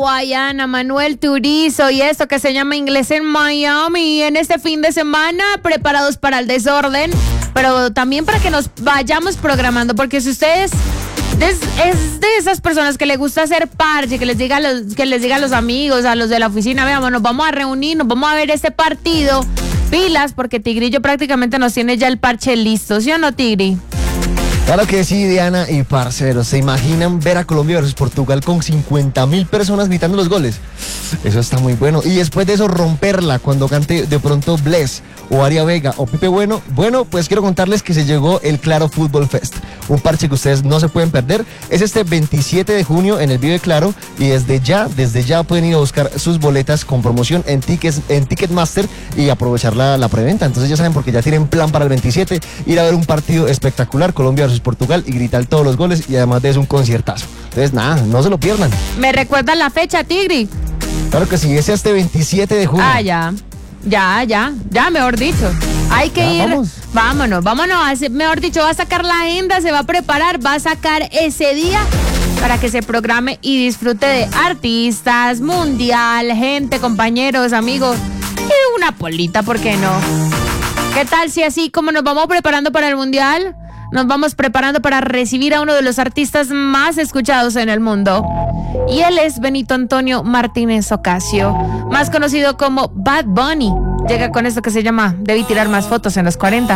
hawaiana, Manuel Turizo y esto que se llama Inglés en Miami. En este fin de semana, preparados para el desorden, pero también para que nos vayamos programando, porque si ustedes es de esas personas que le gusta hacer parche, que les diga a los amigos, a los de la oficina, veamos, nos vamos a reunir, nos vamos a ver este partido, pilas, porque Tigrillo prácticamente nos tiene ya el parche listo, ¿sí o no, Tigri? Claro que sí, Diana y parceros. ¿Se imaginan ver a Colombia versus Portugal con 50.000 personas gritando los goles? Eso está muy bueno. Y después de eso, romperla cuando cante de pronto Bless o Aria Vega o Pipe Bueno. Bueno, pues quiero contarles que se llegó el Claro Fútbol Fest. Un parche que ustedes no se pueden perder. Es este 27 de junio en el Vive Claro. Y desde ya pueden ir a buscar sus boletas con promoción en Ticketmaster y aprovechar la preventa. Entonces ya saben, porque ya tienen plan para el 27, ir a ver un partido espectacular, Colombia versus Portugal, y gritar todos los goles, y además de eso un conciertazo. Entonces nada, no se lo pierdan. ¿Me recuerdan la fecha, Tigri? Claro que sí, es este 27 de junio. Ya, mejor dicho. Hay que ir. Vámonos, mejor dicho, va a sacar la agenda, se va a preparar, va a sacar ese día para que se programe y disfrute de artistas, mundial, gente, compañeros, amigos, y una polita, ¿por qué no? ¿Qué tal si así como nos vamos preparando para el mundial, nos vamos preparando para recibir a uno de los artistas más escuchados en el mundo? Y él es Benito Antonio Martínez Ocasio, más conocido como Bad Bunny. Llega con esto que se llama Debí tirar más fotos en los 40.